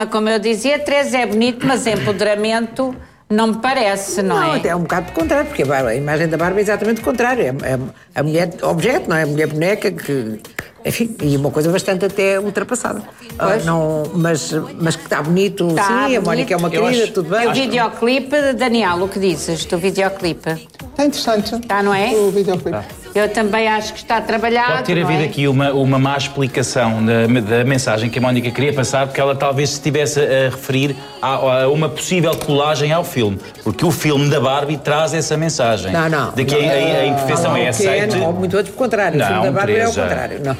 Como eu dizia, 13 é bonito, mas empoderamento não me parece, não é? Não, é um bocado do contrário, porque a imagem da Barbie é exatamente o contrário. É a mulher objeto, não é? A mulher boneca que... Enfim, e uma coisa bastante até ultrapassada. Mas que está bonito, sim, bonito. A Mónica é uma querida, tudo bem. E o videoclipe, Daniel, o que dizes do videoclipe? Está interessante. Está, não é? O videoclipe. Eu também acho que está trabalhado. Pode ter havido aqui uma má explicação da mensagem que a Mónica queria passar, porque ela talvez se estivesse a referir a uma possível colagem ao filme. Porque o filme da Barbie traz essa mensagem. Não. De que a imperfeição é aceita. Ou muito outro, pelo contrário. O filme da Barbie é o contrário. Não.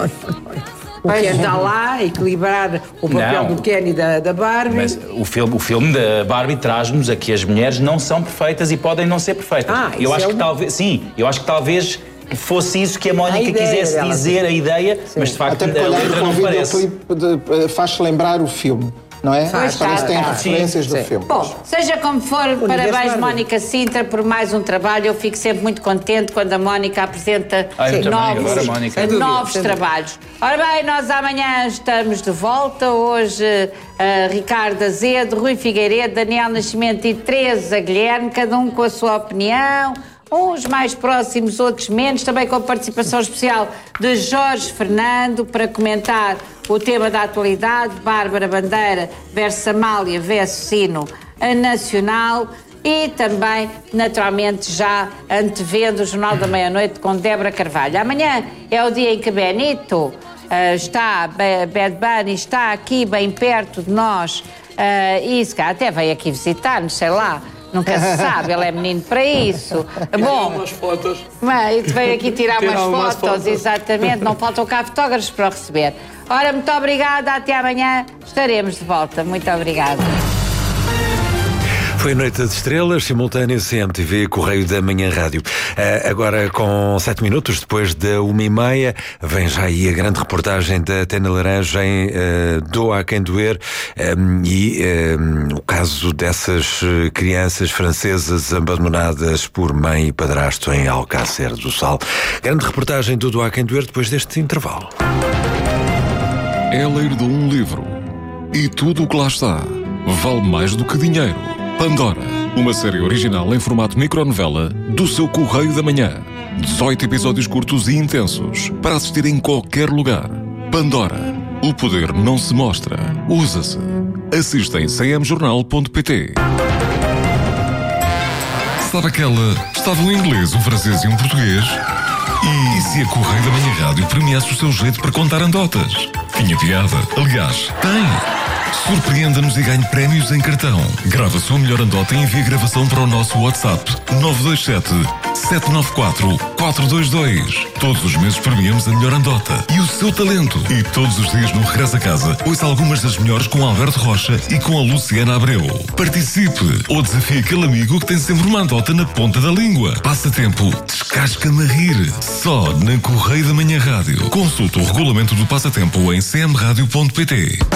O Ken está lá a equilibrar o papel do Ken e da Barbie. Mas o filme da Barbie traz-nos a que as mulheres não são perfeitas e podem não ser perfeitas. Eu acho que talvez fosse isso que a Mónica quisesse dizer, a ideia, sim. Mas de facto até porque olhar para o videoclipe faz-se lembrar o filme. Não é? Parece que tem referências do filme. Bom, seja como for, parabéns Mónica Sintra por mais um trabalho. Eu fico sempre muito contente quando a Mónica apresenta novos trabalhos. Ora bem, nós amanhã estamos de volta. Hoje Ricardo Azedo, Rui Figueiredo, Daniel Nascimento e Teresa Guilherme, cada um com a sua opinião. Uns mais próximos, outros menos, também com a participação especial de Jorge Fernando para comentar o tema da atualidade, Bárbara Bandeira versus Amália versus Sino Nacional e também, naturalmente, já antevendo o Jornal da Meia-Noite com Débora Carvalho. Amanhã é o dia em que Benito Bad Bunny está aqui bem perto de nós e se calhar até veio aqui visitar-nos, sei lá. Nunca se sabe, ele é menino para isso. Bom, umas fotos. Mas veio aqui tirar umas fotos, exatamente. Não faltam cá fotógrafos para o receber. Ora, muito obrigada, até amanhã estaremos de volta. Muito obrigada. Foi Noite das Estrelas, simultâneo CMTV, Correio da Manhã Rádio. Agora com 7 minutos, depois da 1h30, vem já aí a grande reportagem da Tena Laranja em Doa a Quem Doer o caso dessas crianças francesas abandonadas por mãe e padrasto em Alcácer do Sal. Grande reportagem do Doa a Quem Doer depois deste intervalo. Ela herdou um livro e tudo o que lá está vale mais do que dinheiro. Pandora, uma série original em formato micronovela do seu Correio da Manhã. 18 episódios curtos e intensos para assistir em qualquer lugar. Pandora, o poder não se mostra, usa-se. Assista em cmjornal.pt. Sabe aquela? Estava um inglês, um francês e um português? E se a Correio da Manhã Rádio premiasse o seu jeito para contar anedotas? Tinha piada. Aliás, tem. Surpreenda-nos e ganhe prémios em cartão. Grava a sua melhor anedota e envie a gravação para o nosso WhatsApp 927-794-422. Todos os meses premiamos a melhor anedota e o seu talento. E todos os dias no Regresso a Casa, ouça algumas das melhores com Alberto Rocha e com a Luciana Abreu. Participe ou desafie aquele amigo que tem sempre uma anedota na ponta da língua. Passatempo, descasca-me a rir. Só na Correio da Manhã Rádio. Consulte o regulamento do passatempo em cmradio.pt.